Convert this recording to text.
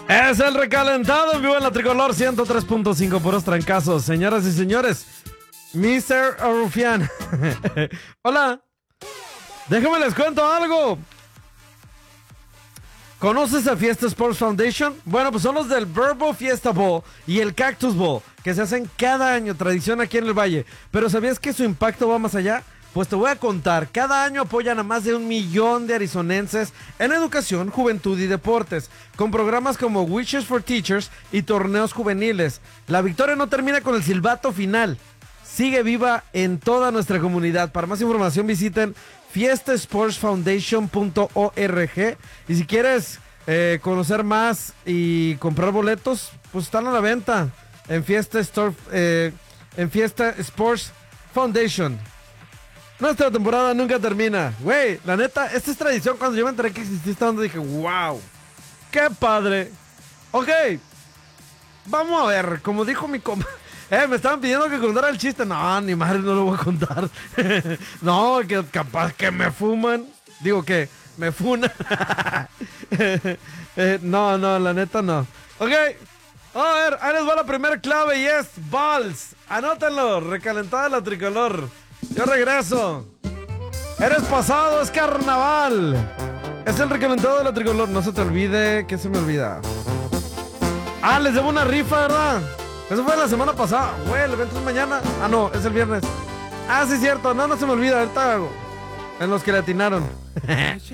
Es el recalentado en vivo en la Tricolor 103.5, puros trancazos. Señoras y señores, Mr. Rufián. Hola. Déjame les cuento algo. ¿Conoces a Fiesta Sports Foundation? Bueno, pues son los del Verbo Fiesta Bowl y el Cactus Bowl, que se hacen cada año, tradición aquí en el Valle. Pero ¿sabías que su impacto va más allá? Pues te voy a contar, cada año apoyan a más de 1 millón de arizonenses en educación, juventud y deportes, con programas como Wishes for Teachers y torneos juveniles. La victoria no termina con el silbato final, sigue viva en toda nuestra comunidad. Para más información visiten fiestasportsfoundation.org y si quieres conocer más y comprar boletos, pues están a la venta en Fiesta Sports Foundation. Nuestra temporada nunca termina. Güey, la neta, esta es tradición. Cuando yo me enteré que existía esta onda, dije, wow, qué padre. Ok, vamos a ver, como dijo mi compa. Me estaban pidiendo que contara el chiste. No, ni madre, no lo voy a contar. No, que capaz que me fuman. Digo que me funan. No, la neta no. Ok, a ver, ahí les va la primera clave y es Balls. Anótenlo, recalentada la Tricolor. Yo regreso. Eres pasado, es carnaval. Es el recalentado de la Tricolor. No se te olvide, que se me olvida. Les debo una rifa, ¿verdad? Eso fue la semana pasada. Güey, el evento es mañana. No, es el viernes. Sí, cierto. No se me olvida. Ahorita en los que le atinaron.